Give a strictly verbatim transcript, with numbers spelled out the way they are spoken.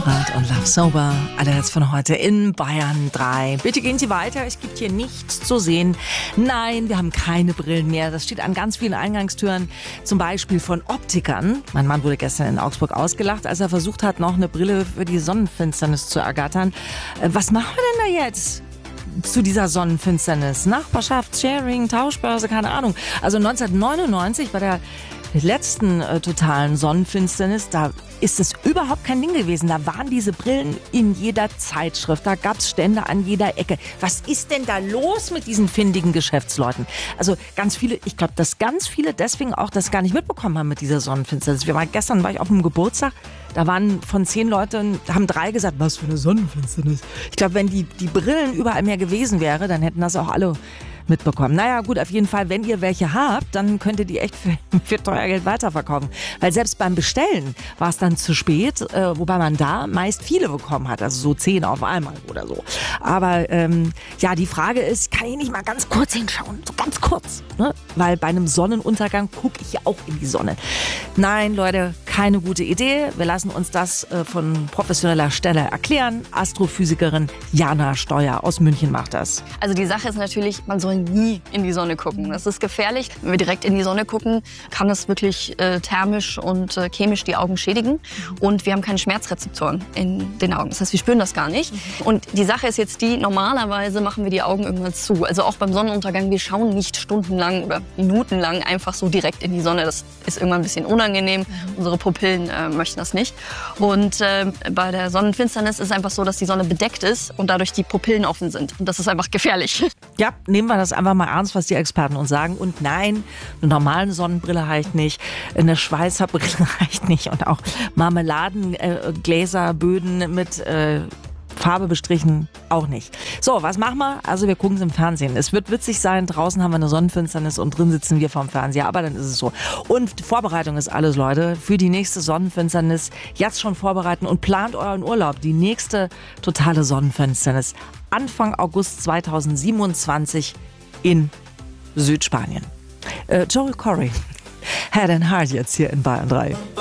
Rad und Love Sober, alle jetzt von heute in Bayern drei. Bitte gehen Sie weiter, es gibt hier nichts zu sehen. Nein, wir haben keine Brillen mehr. Das steht an ganz vielen Eingangstüren, zum Beispiel von Optikern. Mein Mann wurde gestern in Augsburg ausgelacht, als er versucht hat, noch eine Brille für die Sonnenfinsternis zu ergattern. Was machen wir denn da jetzt zu dieser Sonnenfinsternis? Nachbarschaft, Sharing, Tauschbörse, keine Ahnung. Also neunzehnhundertneunundneunzig bei der letzten äh, totalen Sonnenfinsternis, da ist es überhaupt kein Ding gewesen. Da waren diese Brillen in jeder Zeitschrift. Da gab's Stände an jeder Ecke. Was ist denn da los mit diesen findigen Geschäftsleuten? Also ganz viele, ich glaube, dass ganz viele deswegen auch das gar nicht mitbekommen haben mit dieser Sonnenfinsternis. Wir waren, gestern war ich auf einem Geburtstag, da waren von zehn Leuten, haben drei gesagt, was für eine Sonnenfinsternis. Ich glaube, wenn die, die Brillen überall mehr gewesen wäre, dann hätten das auch alle mitbekommen. Naja, gut, auf jeden Fall, wenn ihr welche habt, dann könnt ihr die echt für, für teuer Geld weiterverkaufen. Weil selbst beim Bestellen war es dann zu spät, äh, wobei man da meist viele bekommen hat, also so zehn auf einmal oder so. Aber ähm, ja, die Frage ist, kann ich nicht mal ganz kurz hinschauen? So ganz kurz, ne? Weil bei einem Sonnenuntergang gucke ich ja auch in die Sonne. Nein, Leute, keine gute Idee. Wir lassen uns das äh, von professioneller Stelle erklären. Astrophysikerin Jana Steuer aus München macht das. Also die Sache ist natürlich, man soll nie in die Sonne gucken. Das ist gefährlich. Wenn wir direkt in die Sonne gucken, kann das wirklich äh, thermisch und äh, chemisch die Augen schädigen. Und wir haben keine Schmerzrezeptoren in den Augen. Das heißt, wir spüren das gar nicht. Und die Sache ist jetzt die, normalerweise machen wir die Augen irgendwann zu. Also auch beim Sonnenuntergang, wir schauen nicht stundenlang oder minutenlang einfach so direkt in die Sonne. Das ist irgendwann ein bisschen unangenehm. Unsere Pupillen äh, möchten das nicht. Und äh, bei der Sonnenfinsternis ist es einfach so, dass die Sonne bedeckt ist und dadurch die Pupillen offen sind. Und das ist einfach gefährlich. Ja, nehmen wir das einfach mal ernst, was die Experten uns sagen. Und nein, eine normale Sonnenbrille reicht nicht, eine Schweizer Brille reicht nicht und auch Marmeladengläser, äh, Böden mit äh, Farbe bestrichen auch nicht. So, was machen wir? Also wir gucken es im Fernsehen. Es wird witzig sein, draußen haben wir eine Sonnenfinsternis und drin sitzen wir vorm Fernseher, aber dann ist es so. Und Vorbereitung ist alles, Leute, für die nächste Sonnenfinsternis. Jetzt schon vorbereiten und plant euren Urlaub. Die nächste totale Sonnenfinsternis Anfang August zweitausendsiebenundzwanzig in Südspanien. Äh, Joel Corey, Head and Heart jetzt hier in Bayern drei.